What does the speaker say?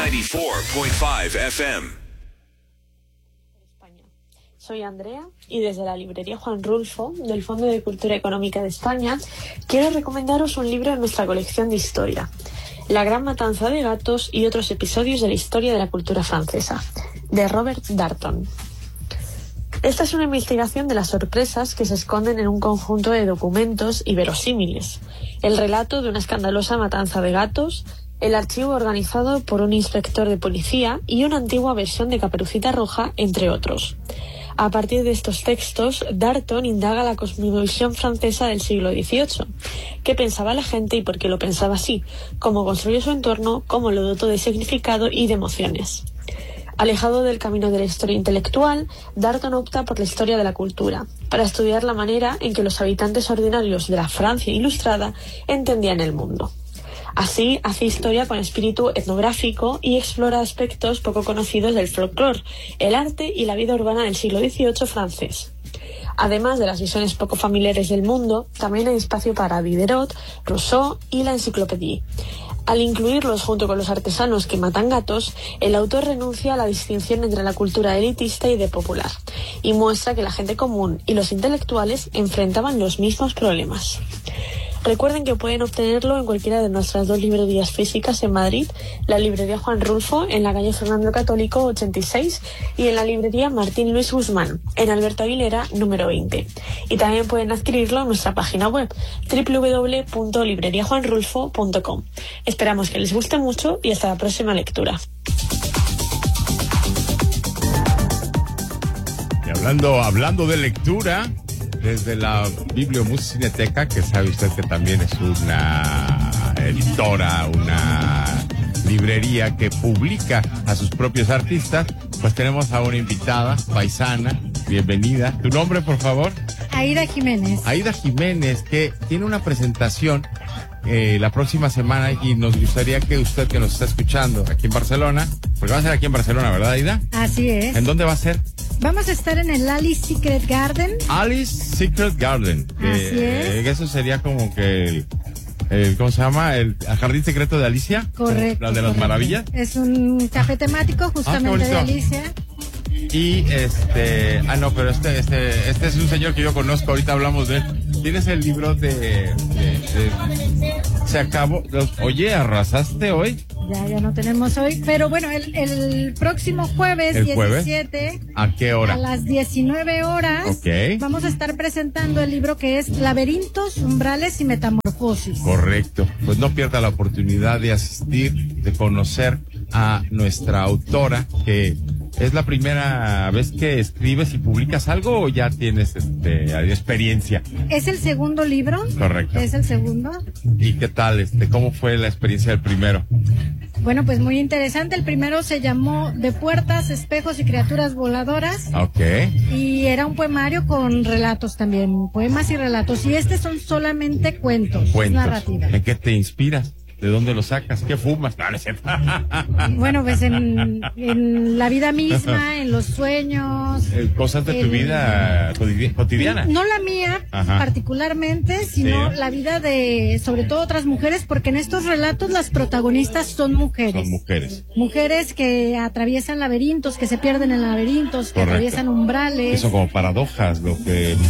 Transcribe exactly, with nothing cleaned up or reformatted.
noventa y cuatro punto cinco F M. Soy Andrea y desde la librería Juan Rulfo del Fondo de Cultura Económica de España quiero recomendaros un libro de nuestra colección de historia, La Gran Matanza de Gatos y otros episodios de la historia de la cultura francesa, de Robert Darnton. Esta es una investigación de las sorpresas que se esconden en un conjunto de documentos y verosímiles, el relato de una escandalosa matanza de gatos, el archivo organizado por un inspector de policía y una antigua versión de Caperucita Roja, entre otros. A partir de estos textos, Darnton indaga la cosmovisión francesa del siglo dieciocho. ¿Qué pensaba la gente y por qué lo pensaba así? ¿Cómo construyó su entorno? ¿Cómo lo dotó de significado y de emociones? Alejado del camino de la historia intelectual, Darnton opta por la historia de la cultura, para estudiar la manera en que los habitantes ordinarios de la Francia ilustrada entendían el mundo. Así, hace historia con espíritu etnográfico y explora aspectos poco conocidos del folclore, el arte y la vida urbana del siglo dieciocho francés. Además de las visiones poco familiares del mundo, también hay espacio para Diderot, Rousseau y la Enciclopédie. Al incluirlos junto con los artesanos que matan gatos, el autor renuncia a la distinción entre la cultura elitista y de popular, y muestra que la gente común y los intelectuales enfrentaban los mismos problemas. Recuerden que pueden obtenerlo en cualquiera de nuestras dos librerías físicas en Madrid, la librería Juan Rulfo en la calle Fernando Católico ochenta y seis y en la librería Martín Luis Guzmán en Alberto Aguilera número veinte. Y también pueden adquirirlo en nuestra página web doble u doble u doble u punto librería juan rulfo punto com. Esperamos que les guste mucho y hasta la próxima lectura. Y hablando, hablando de lectura, desde la Bibliomusineteca, que sabe usted que también es una editora, una librería que publica a sus propios artistas, pues tenemos a una invitada paisana. Bienvenida. ¿Tu nombre, por favor? Aida Jiménez. Aida Jiménez, que tiene una presentación eh, la próxima semana y nos gustaría que usted, que nos está escuchando aquí en Barcelona, porque va a ser aquí en Barcelona, ¿verdad, Aida? Así es. ¿En dónde va a ser? Vamos a estar en el Alice Secret Garden. Alice Secret Garden. Así eh, es. Eso sería como que el, el, ¿cómo se llama? El jardín secreto de Alicia. Correcto. La de las correcto. maravillas. Es un café temático justamente ah, de Alicia. Y este, ah no, pero este, este, este es un señor que yo conozco, ahorita hablamos de él. Tienes el libro de, de, de se acabó, los, oye, ¿arrasaste hoy? Ya, ya no tenemos hoy, pero bueno, el, el próximo jueves, ¿El jueves? diecisiete, ¿A qué hora? a las diecinueve horas, Ok. vamos a estar presentando el libro que es Laberintos, Umbrales y Metamorfosis. Correcto, pues no pierda la oportunidad de asistir, de conocer a nuestra autora, que ¿es la primera vez que escribes y publicas algo o ya tienes este, experiencia? Es el segundo libro. Correcto. Es el segundo. ¿Y qué tal? Este, ¿cómo fue la experiencia del primero? Bueno, pues muy interesante. El primero se llamó De Puertas, Espejos y Criaturas Voladoras. Ok. Y era un poemario con relatos también, poemas y relatos. Y este son solamente cuentos, Cuentos. narrativa. ¿En qué te inspiras? ¿De dónde lo sacas? ¿Qué fumas? No, no es cierto. Bueno, pues en, en la vida misma, en los sueños. Eh, Cosas de tu el- vida cotidi- cotidiana. No la mía Ajá. particularmente, sino Sí. la vida de, sobre todo otras mujeres, porque en estos relatos las protagonistas son mujeres. Son mujeres. Mujeres que atraviesan laberintos, que se pierden en laberintos, que Correcto. atraviesan umbrales. Eso como paradojas, lo que